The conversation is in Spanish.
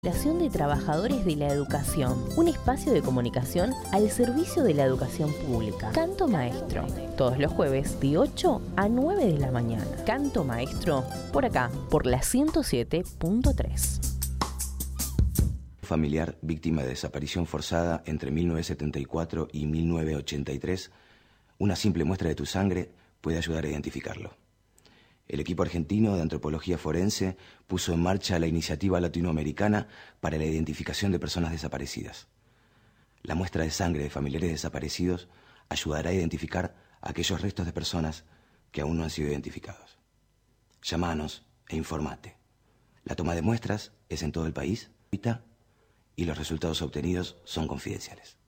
Relación de Trabajadores de la Educación, un espacio de comunicación al servicio de la educación pública. Canto Maestro, todos los jueves de 8 a 9 de la mañana. Canto Maestro, por acá, por la 107.3. Familiar víctima de desaparición forzada entre 1974 y 1983, una simple muestra de tu sangre puede ayudar a identificarlo. El equipo argentino de antropología forense puso en marcha la iniciativa latinoamericana para la identificación de personas desaparecidas. La muestra de sangre de familiares desaparecidos ayudará a identificar aquellos restos de personas que aún no han sido identificados. Llámanos e informate. La toma de muestras es en todo el país y los resultados obtenidos son confidenciales.